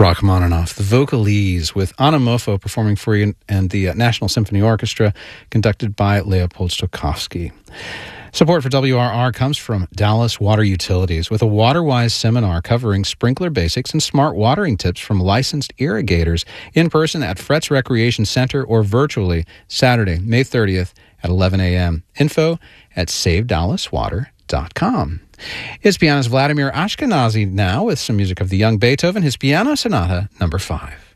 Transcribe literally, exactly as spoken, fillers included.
Rachmaninoff, the Vocalese, with Anna Mofo performing for you, and the uh, National Symphony Orchestra, conducted by Leopold Stokowski. Support for W R R comes from Dallas Water Utilities, with a WaterWise seminar covering sprinkler basics and smart watering tips from licensed irrigators, in person at Fretz Recreation Center or virtually Saturday, May thirtieth at eleven a.m. Info at save dallas water dot com. It's pianist Vladimir Ashkenazy now with some music of the young Beethoven, his Piano Sonata number five.